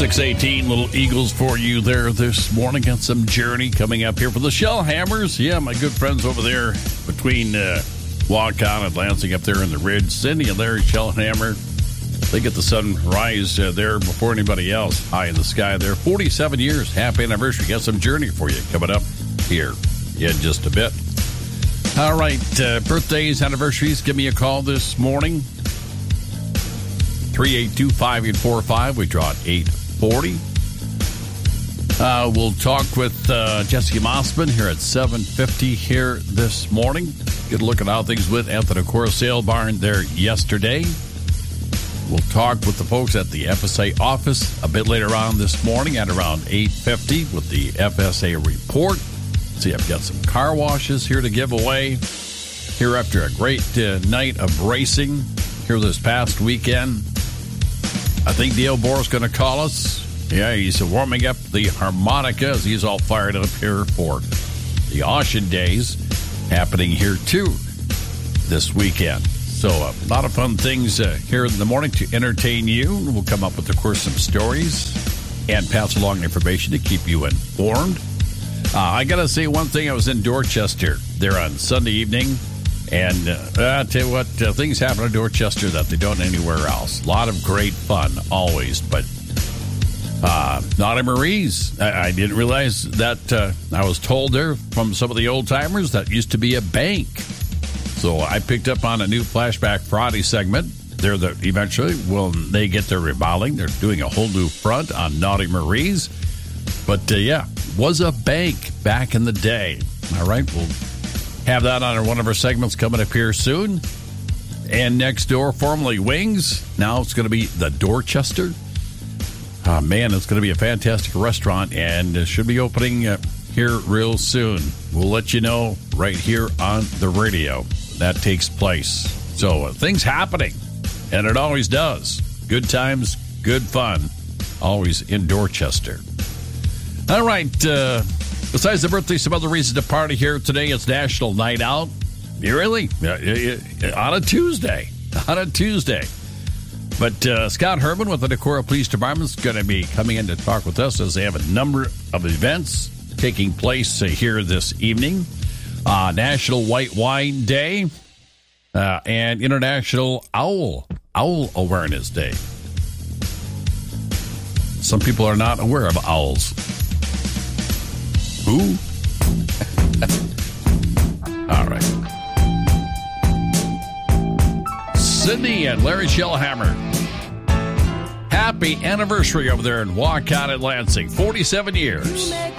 6:18, Little Eagles for you there this morning. Got some Journey coming up here for the Shellhammers. Yeah, my good friends over there between Waukon and Lansing up there in the Ridge. Cindy and Larry Shellhammer. They get the sunrise there before anybody else. High in the sky there. 47 years. Happy anniversary. Got some Journey for you coming up here in just a bit. All right, birthdays, anniversaries. Give me a call this morning. 382-5845. We draw at 8:40. We'll talk with Jessica Mossman here at 7:50 here this morning. Get a look at how things went at the Decorah Sale Barn there yesterday. We'll talk with the folks at the FSA office a bit later on this morning at around 8:50 with the FSA report. See, I've got some car washes here to give away here after a great night of racing here this past weekend. I think Dale Boer's going to call us. Yeah, he's warming up the harmonica as he's all fired up here for the Auction Days happening here, too, this weekend. So a lot of fun things here in the morning to entertain you. We'll come up with, of course, some stories and pass along information to keep you informed. I got to say one thing. I was in Dorchester there on Sunday evening. And I tell you what, things happen in Dorchester that they don't anywhere else. A lot of great fun, always. But Naughty Marie's, I didn't realize that I was told there from some of the old-timers that used to be a bank. So I picked up on a new Flashback Friday segment. They're eventually, when they get their remodeling, they're doing a whole new front on Naughty Marie's. But, yeah, was a bank back in the day. All right, we'll have that on one of our segments coming up here soon. And next door, formerly Wings, now it's going to be the Dorchester. Man, it's going to be a fantastic restaurant and it should be opening here real soon. We'll let you know right here on the radio that takes place. So things happening, and it always does. Good times, good fun, always in Dorchester. All right, besides the birthday, some other reasons to party here today. It's National Night Out. Really? On a Tuesday. On a Tuesday. But Scott Herman with the Decorah Police Department is going to be coming in to talk with us as they have a number of events taking place here this evening. National White Wine Day and International Owl Awareness Day. Some people are not aware of owls. Who? All right. Sydney and Larry Shellhammer. Happy anniversary over there in Waukon and Lansing. 47 years.